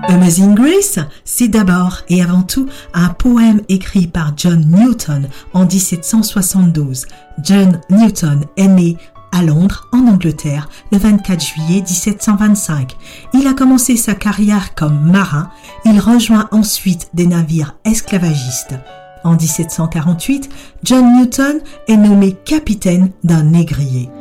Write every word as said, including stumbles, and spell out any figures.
Amazing Grace, c'est d'abord et avant tout un poème écrit par John Newton en dix-sept cent soixante-douze. John Newton est né à Londres, en Angleterre, le vingt-quatre juillet dix-sept cent vingt-cinq. Il a commencé sa carrière comme marin. Il rejoint ensuite des navires esclavagistes. En dix-sept cent quarante-huit, John Newton est nommé capitaine d'un négrier.